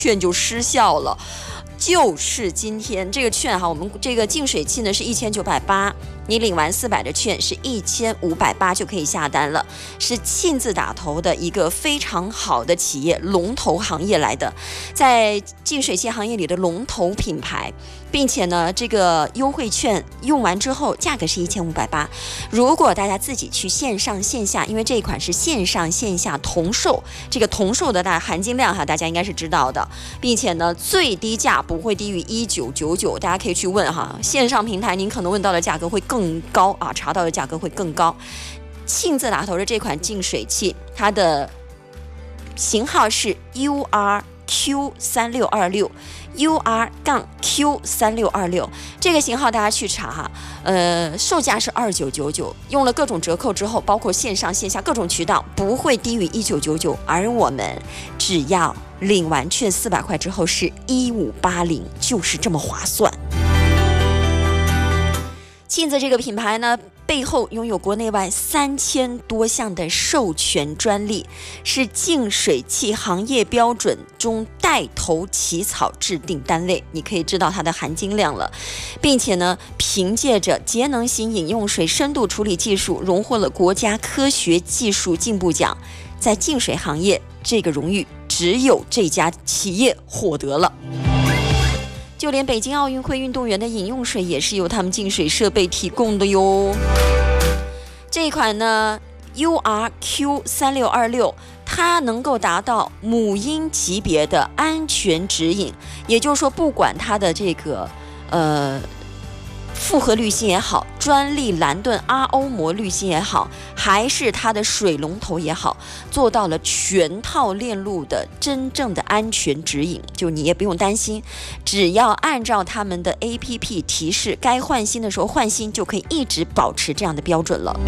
券就失效了。就是今天这个券哈，我们这个净水器呢是1980，你领完400的券是1580就可以下单了，是亲自打头的一个非常好的企业，龙头行业来的，在净水器行业里的龙头品牌，并且呢这个优惠券用完之后价格是1580。如果大家自己去线上线下，因为这一款是线上线下同售，这个同售的含金量哈大家应该是知道的，并且呢最低价不会低于1999，大家可以去问哈，线上平台您可能问到的价格会更高啊，查到的价格会更高。亲自打头的这款净水器，它的型号是 URQ3626，UR-Q3626，这个型号大家去查哈，售价是2999，用了各种折扣之后，包括线上线下各种渠道，不会低于1999，而我们只要领完券400块之后是1580，就是这么划算。亲子这个品牌呢，背后拥有国内外3000多项的授权专利，是净水器行业标准中带头起草制定单位，你可以知道它的含金量了。并且呢，凭借着节能型饮用水深度处理技术，荣获了国家科学技术进步奖。在净水行业，这个荣誉只有这家企业获得了。就连北京奥运会运动员的饮用水也是由他们净水设备提供的哟。这一款呢 URQ3626， 它能够达到母婴级别的安全指引，也就是说不管它的这个复合滤芯也好，专利蓝盾 RO 膜滤芯也好，还是它的水龙头也好，做到了全套链路的真正的安全指引，就你也不用担心，只要按照他们的 APP 提示，该换芯的时候换芯，就可以一直保持这样的标准了。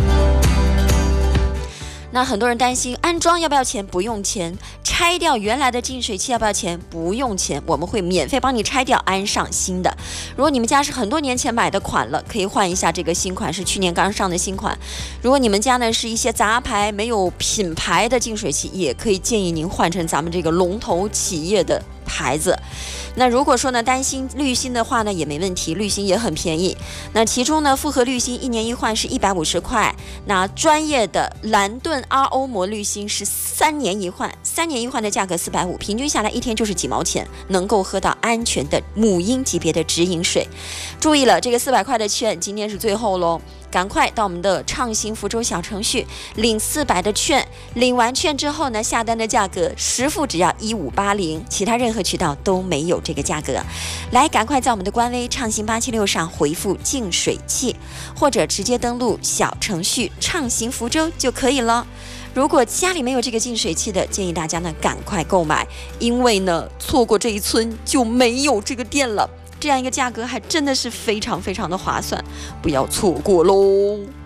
那很多人担心安装要不要钱？不用钱。拆掉原来的净水器要不要钱？不用钱，我们会免费帮你拆掉，安上新的。如果你们家是很多年前买的款了，可以换一下这个新款，是去年刚上的新款。如果你们家呢是一些杂牌没有品牌的净水器，也可以建议您换成咱们这个龙头企业的牌子。那如果说呢担心滤芯的话呢也没问题，滤芯也很便宜。那其中呢复合滤芯1年一换是150块，那专业的蓝盾 RO 膜滤芯是3年一换，3年一换的价格450，平均下来一天就是几毛钱，能够喝到安全的母婴级别的直饮水。注意了，这个400块的券今天是最后咯，赶快到我们的畅行福州小程序领400的券，领完券之后呢，下单的价格实付只要1580，其他任何渠道都没有这个价格。来，赶快在我们的官微畅行876上回复净水器，或者直接登录小程序畅行福州就可以了。如果家里没有这个净水器的，建议大家呢赶快购买，因为呢错过这一村就没有这个店了，这样一个价格还真的是非常非常的划算，不要错过喽。